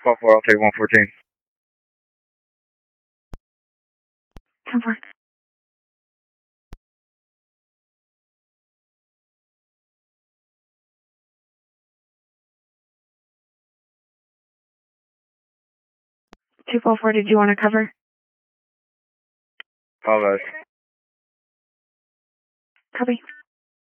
4, I'll take 114. Over. 244, did you want to cover? Apologize. Copy.